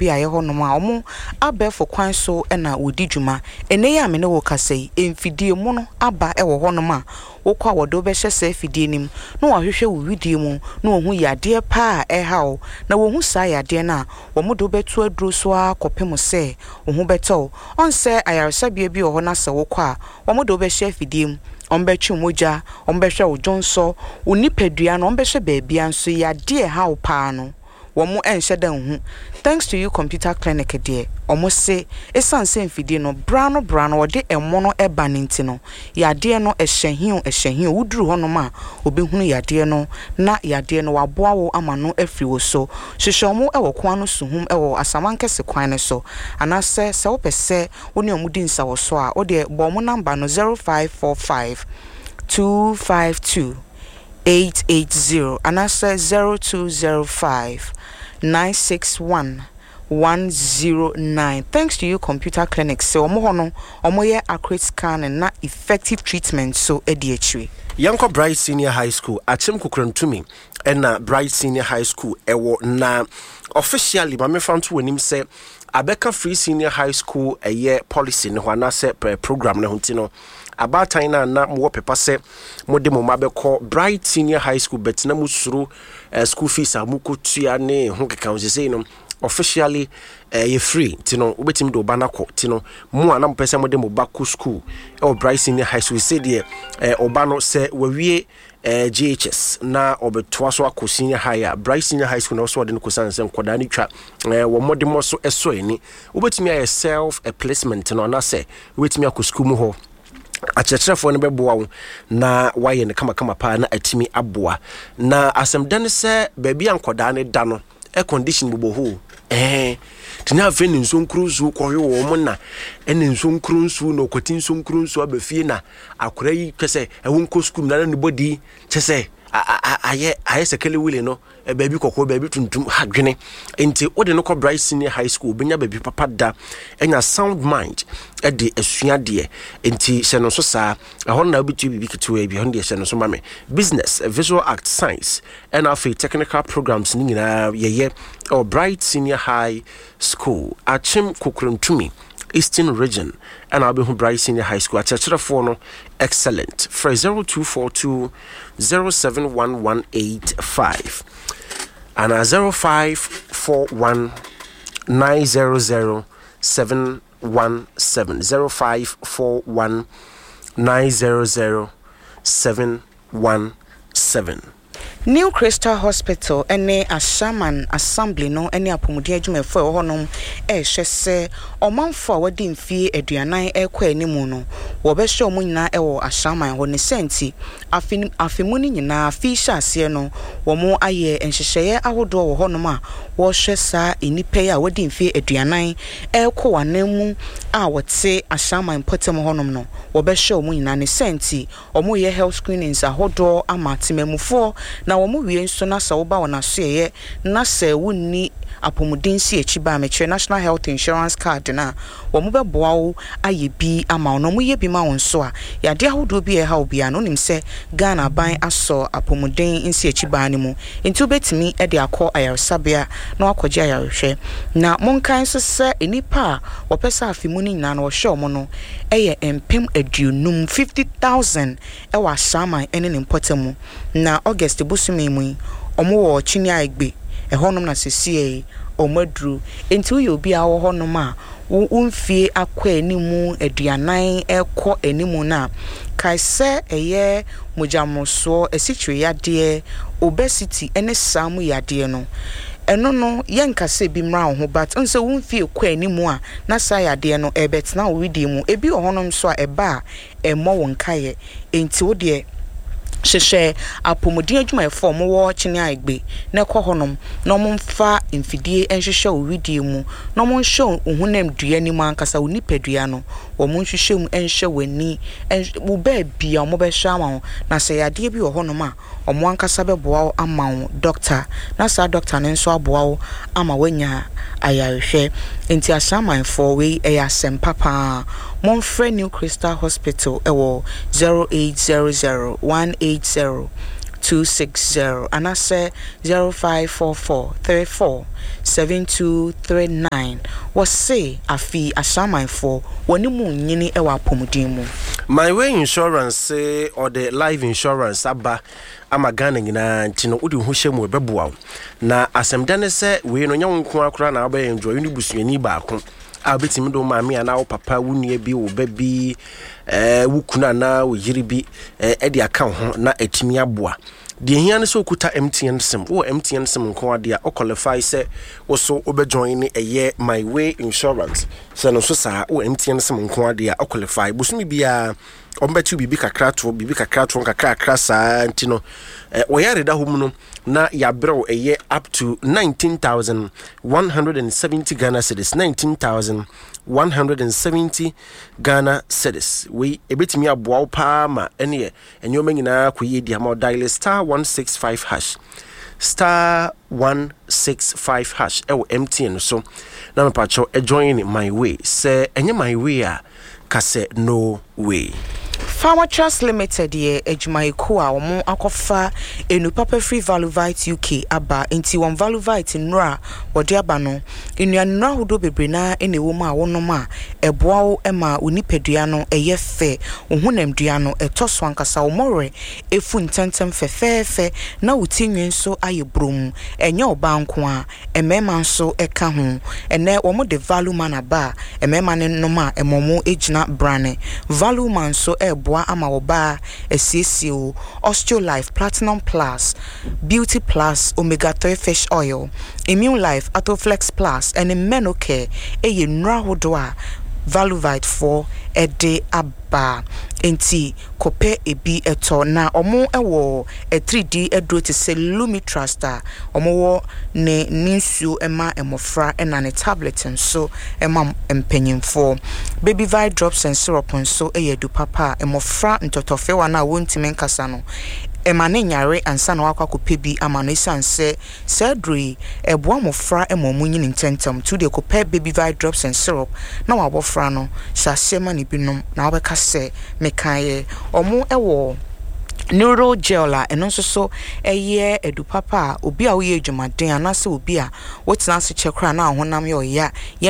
bi a ye honom a omo abefo kwan so na wodi dwuma ene ya me ne wo kasai emfidie mu no aba e wo honom a wokwa wodo be hyese afidie nim no wahwehwe wo widie mu no ohu yade pa e hawo na wo hu sa yade na wo modo betu aduro so a kopem se wo hu beto on se ayaresabia bi wo na se wokwa wo modo be hye afidie mu ombetwe moja ombehwe wo jonso wo nipadua no ombehwe baabia nso yade hawo pa no womo enhye dan hu thanks to you computer clinic there omo se esanse mfidie no brano wode emmo no eba ninti no yade no ehyehin wuduru honom a obehunu yade no na yade no waboa wo amano afri wo so hwehwomo ewo kwan no suhum ewo asamankese kwan ne so anase se wo pese woni omudi nsa wo so a ode bo mo number no 0545 252 880 and I say 0205 961 109. Thanks to you computer clinic so omo ye accurate scan and not effective treatment so ADHD. Yanko Bright Senior High School achim kukrantumi na Bright Senior High School ewo na officially ma me fanto wanim say abeka Free Senior High School eye policy ne ho anase program ne ho ntino about time na mo pepa se mo de mo mabeko Bright Senior High School betina musuru school fees amukotua ne ho keka say no officially ye free tino obetim do banako tino mo anam pese mo de mo bako school Bright Senior High School say de obano se wawie GHS na obetoa so akọ senior high Bright Senior High School na so de no kosanse nkoda ni twa wo modemo so eso ani obetimi aye self a placement no na se obetimi akọ school mu ho achechefo ne beboa wo na waye ne kama pa na atimi aboa na asemdan se baabi ankoda ne da no air condition bobo tina veni nsonkruzu kwowe wo mo na ene nsonkruzu no kwati nsonkruzu abafie na akora yi kese ewonko school na ne body chese aye sekele wile no baabi kokko baabi tuntum hadwene enti ode no ko Bright Senior High School benya baabi papa da enya sound mind de asua de enti se no so sa ehon na obitu bibi ketewa bi hon de se no so mame business visual art science and afi technical programs ni nyina yeye Bright Senior High School achim kukrantumi Eastern Region and I'll be Bright Senior High School at Chachra excellent for 0242 071185 and 0541 900 717 0541 900 717. New Crystal Hospital ene Ashaman Assembly no ene apomudi adwumefo e honom hwese omanfo wadi mfie aduanan ekwa animu no wo be hwe omunyina ewo Ashaman ho ne senti afemu ni nyina afi hyase no wo mo aye enhyehyeye ahodo wo honom a wo hwe sa enipe a wadi mfie aduanan ekwa wanemu a wote Ashaman potem honom no wo be hwe omunyina ne senti omo ye health screenings ahodo amatemamufo na wo mu wie nso na sa wo ba wona so ye na sa wonni apomudin si echiba meche National Health Insurance Card na wo mu beboa wo aye bi ama no mu ye bi ma won so a yade ahodo bi e ha obi ano nim se Ghana ban aso apomudin nsi echiba ne mu enti obetimi e de akọ ayarsabea na akọje ayarhwe na monkan so se enipa wo pesa afimu ni nyina na wo hwe omo no eye empem aduonum 50,000 e wa Ashaman ene ne mpotemu na August busumi mu omo wo chini agbe ehonum na sesie omadru enti uyo bi awo honum a umfie akwa animu aduanan ekọ animu na kaise eye mojamoso esitwe yade obesity ene samu yade no eno no yenkase bi mra ho but nse umfie kwa animu a na sa yade no ebetna widi mu ebi ohonum so a eba emo wonkaye enti wo de hwehwe apomodin adwuma efo mo wo chine agbe na kọ honom na mo mfa mfidie enhwehwe owidie mu na mo nhwe ohunam dua ni mu ankasa onipadua no wo mo nhwehwe mu enhwe wani wo ba bia mo be hwe ama na se yade bi wo honom a omo ankasa beboa ama wo doctor na sa doctor ne nso aboa wo ama wanya ayarhwe enti Ashaman for we eyasem papa Monfrey New Crystal Hospital ewo 0800 180 260 and I say 0544347239 was say afi ashaman for wonimu nyini ewa pomudin My way insurance say or the life insurance aba ama Ghana nyina ntino odi ho hyemu ebeboa na asemdane se we no nyawo nko akora na aba enjoy ni busuani ba ko a betimi do maame ana wo papa wo nua bi wo ba bi wo kuna na wo yiri bi e de aka ho na atimi aboa de hia ne so okuta MTN sim wo MTN sim nko ade a o qualify se wo so obejoin ni eye my way insurance se no so sa wo MTN sim nko ade a o qualify busumi bia ombetu bibi kakra to kakra saa ntino wo yare da homu no na ya brew eye up to 19,170 Ghana cedis 19,170 Ghana cedis we ebetimi aboa pa ma ene enyoma nyina koye dia ma dial *165# *165# ewo MTN so na mepacho join my way say enye my way a kase no way. Farmer Trust Limited ye ejumaiku a omo akofa enu papa free Valuvite UK aba enti won Valuvite nra wode aba no enu anra hodo bebre na ene wo ma wonom a eboa wo ema onipedua no eye fe ohunamdua no etoso ankasa omore efu ntentem fefefe na wutinwen so aye brom enye oba nko a emema nso eka ho ene wo de value man aba emema ne noma emomo ejina brane value man so eboa ama oba esesio Osteolife Platinum Plus Beauty Plus Omega 3 Fish Oil Immune Life Atoflex Plus and Menocare eye nra hodo a Valuvite 4 ede aba enti kope ebi eto na omo ewo 3D edro te se Lumitrasta omo wo ne ninsu ema emofra ena ne tablet nso ema empenyimfo baby vi drops and syrup nso eyedu papa emofra ntotofe wa na wontime nkasa no emane nyare ansa na wakwa kopebi ama no sanse sedri eboa mofra emomu nyini ntentem to de kope baby vi drops and syrup na wabofra no sasema ni binom na wabeka se mekaye omo ewo neuro gel a eno so eye edu papa obi a wo ye dwumaden anase obi a wotina se chekra na honam ye oya